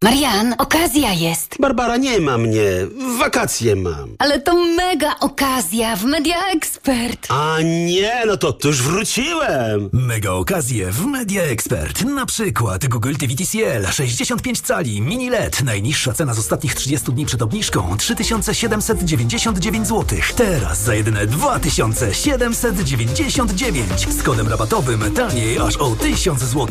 Marian, okazja jest. Barbara, nie ma mnie. Wakacje mam. Ale to mega okazja w Media Expert. A nie, no to już wróciłem. Mega okazje w Media Expert. Na przykład Google TV TCL 65 cali mini LED. Najniższa cena z ostatnich 30 dni przed obniżką 3799 zł. Teraz za jedyne 2799. Z kodem rabatowym taniej aż o 1000 zł.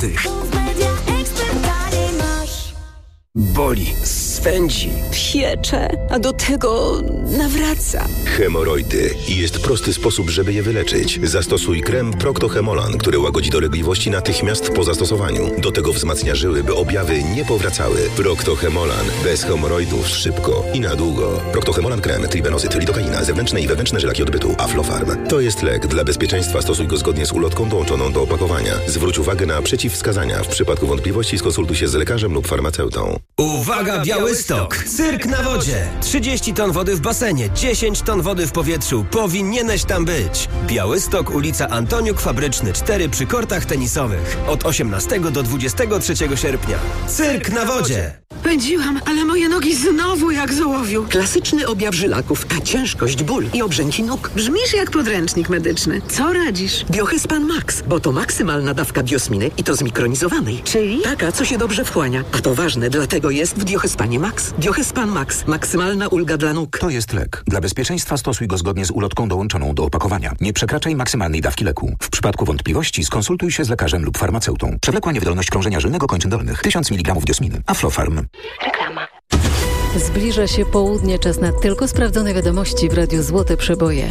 Boli, swędzi, piecze, a do tego nawraca. Hemoroidy. I jest prosty sposób, żeby je wyleczyć. Zastosuj krem Procto-Hemolan, który łagodzi dolegliwości natychmiast po zastosowaniu. Do tego wzmacnia żyły, by objawy nie powracały. Procto-Hemolan. Bez hemoroidów szybko i na długo. Procto-Hemolan krem, tribenozyt, lidokaina, zewnętrzne i wewnętrzne żylaki odbytu, Aflofarm. To jest lek. Dla bezpieczeństwa stosuj go zgodnie z ulotką dołączoną do opakowania. Zwróć uwagę na przeciwwskazania. W przypadku wątpliwości skonsultuj się z lekarzem lub farmaceutą. Uwaga, Białystok! Cyrk na wodzie! 30 ton wody w basenie, 10 ton wody w powietrzu. Powinieneś tam być. Białystok, ulica Antoniuk Fabryczny 4 przy kortach tenisowych. Od 18 do 23 sierpnia. Cyrk na wodzie! Pędziłam, ale moje nogi znowu jak z ołowiu. Klasyczny objaw żylaków, a ciężkość, ból i obrzęki nóg. Brzmisz jak podręcznik medyczny. Co radzisz? Biohespan Max, bo to maksymalna dawka biosminy i to zmikronizowanej. Czyli? Taka, co się dobrze wchłania. A to ważne, dlatego jest w Biohespanie Max. Biohespan Max. Maksymalna ulga dla nóg. To jest lek. Dla bezpieczeństwa stosuj go zgodnie z ulotką dołączoną do opakowania. Nie przekraczaj maksymalnej dawki leku. W przypadku wątpliwości skonsultuj się z lekarzem lub farmaceutą. Przewlekła niewydolność krążenia żylnego kończyn dolnych. 1000 mg diosminy. Aflofarm. Reklama. Zbliża się południe, czas na tylko sprawdzone wiadomości w Radiu Złote Przeboje.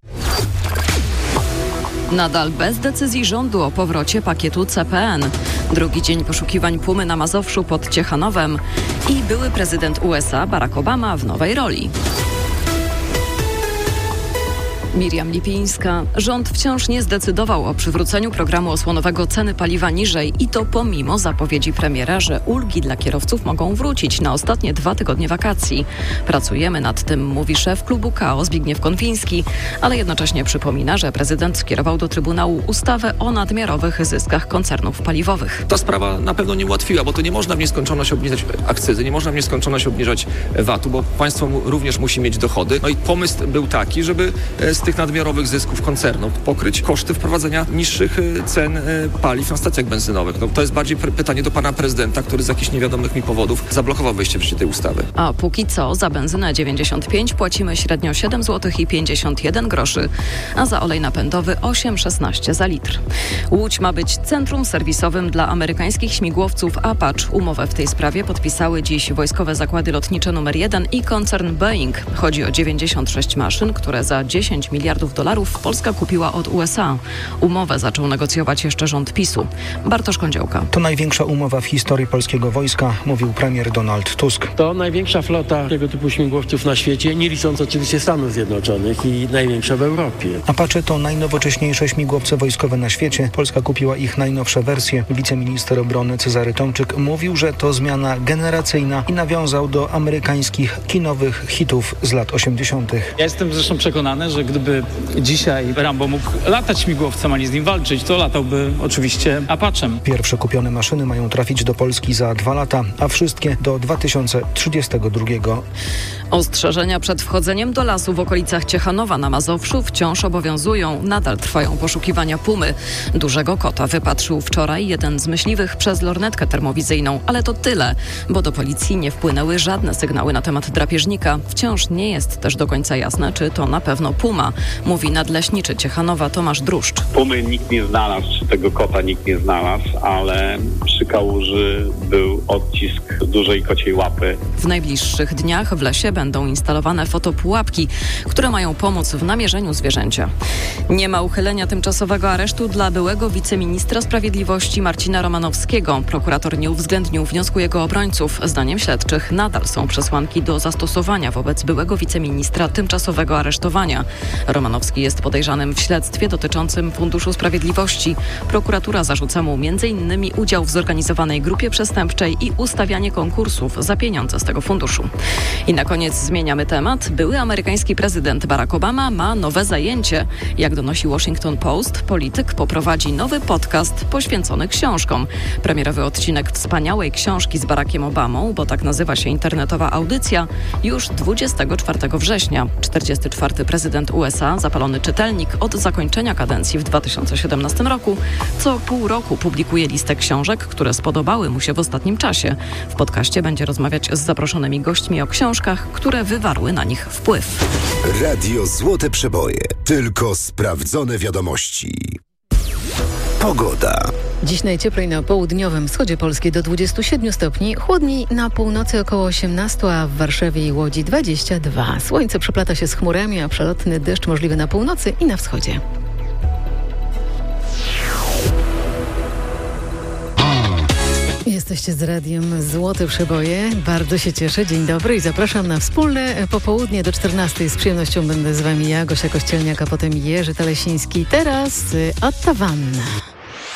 Nadal bez decyzji rządu o powrocie pakietu CPN. Drugi dzień poszukiwań Pumy na Mazowszu pod Ciechanowem i były prezydent USA Barack Obama w nowej roli. Miriam Lipińska. Rząd wciąż nie zdecydował o przywróceniu programu osłonowego ceny paliwa niżej i to pomimo zapowiedzi premiera, że ulgi dla kierowców mogą wrócić na ostatnie 2 tygodnie wakacji. Pracujemy nad tym, mówi szef klubu KO Zbigniew Konwiński, ale jednocześnie przypomina, że prezydent skierował do Trybunału ustawę o nadmiarowych zyskach koncernów paliwowych. Ta sprawa na pewno nie ułatwiła, bo to nie można w nieskończoność obniżać akcyzy, nie można w nieskończoność obniżać VAT-u, bo państwo również musi mieć dochody. No i pomysł był taki, żeby z tych nadmiarowych zysków koncernów pokryć koszty wprowadzenia niższych cen paliw na stacjach benzynowych. No, to jest bardziej pytanie do pana prezydenta, który z jakichś niewiadomych mi powodów zablokował wejście w życie tej ustawy. A póki co za benzynę 95 płacimy średnio 7 zł i 51 groszy, a za olej napędowy 8,16 za litr. Łódź ma być centrum serwisowym dla amerykańskich śmigłowców Apache. Umowę w tej sprawie podpisały dziś Wojskowe Zakłady Lotnicze nr 1 i koncern Boeing. Chodzi o 96 maszyn, które za 10 miliardów dolarów Polska kupiła od USA. Umowę zaczął negocjować jeszcze rząd PiS-u. Bartosz Kądziołka. To największa umowa w historii polskiego wojska, mówił premier Donald Tusk. To największa flota tego typu śmigłowców na świecie, nie licząc oczywiście Stanów Zjednoczonych i największa w Europie. Apache to najnowocześniejsze śmigłowce wojskowe na świecie. Polska kupiła ich najnowsze wersje. Wiceminister obrony Cezary Tomczyk mówił, że to zmiana generacyjna i nawiązał do amerykańskich kinowych hitów z lat 80. Ja jestem zresztą przekonany, że gdyby dzisiaj Rambo mógł latać śmigłowcem, a nie z nim walczyć, to latałby oczywiście Apachem. Pierwsze kupione maszyny mają trafić do Polski za 2 lata, a wszystkie do 2032. Ostrzeżenia przed wchodzeniem do lasu w okolicach Ciechanowa na Mazowszu wciąż obowiązują. Nadal trwają poszukiwania pumy. Dużego kota wypatrzył wczoraj jeden z myśliwych przez lornetkę termowizyjną, ale to tyle, bo do policji nie wpłynęły żadne sygnały na temat drapieżnika. Wciąż nie jest też do końca jasne, czy to na pewno puma, mówi nadleśniczy Ciechanowa Tomasz Druszcz. Pumy nikt nie znalazł, czy tego kota nikt nie znalazł, ale przy kałuży był odcisk dużej kociej łapy. W najbliższych dniach w lesie będą instalowane fotopułapki, które mają pomóc w namierzeniu zwierzęcia. Nie ma uchylenia tymczasowego aresztu dla byłego wiceministra sprawiedliwości Marcina Romanowskiego. Prokurator nie uwzględnił wniosku jego obrońców. Zdaniem śledczych nadal są przesłanki do zastosowania wobec byłego wiceministra tymczasowego aresztowania, Romanowski jest podejrzanym w śledztwie dotyczącym Funduszu Sprawiedliwości. Prokuratura zarzuca mu m.in. udział w zorganizowanej grupie przestępczej i ustawianie konkursów za pieniądze z tego funduszu. I na koniec zmieniamy temat. Były amerykański prezydent Barack Obama ma nowe zajęcie. Jak donosi Washington Post, polityk poprowadzi nowy podcast poświęcony książkom. Premierowy odcinek wspaniałej książki z Barackiem Obamą, bo tak nazywa się internetowa audycja, już 24 września. 44. prezydent USA, zapalony czytelnik od zakończenia kadencji w 2017 roku, co pół roku publikuje listę książek, które spodobały mu się w ostatnim czasie. W podcaście będzie rozmawiać z zaproszonymi gośćmi o książkach, które wywarły na nich wpływ. Radio Złote Przeboje. Tylko sprawdzone wiadomości. Pogoda. Dziś najcieplej na południowym wschodzie Polski do 27 stopni, chłodniej na północy około 18, a w Warszawie i Łodzi 22. Słońce przeplata się z chmurami, a przelotny deszcz możliwy na północy i na wschodzie. Jesteście z radiem Złote Przeboje. Bardzo się cieszę. Dzień dobry i zapraszam na wspólne popołudnie do 14. Z przyjemnością będę z wami ja, Gosia Kościelniak, a potem Jerzy Talesiński. Teraz Ottawanna.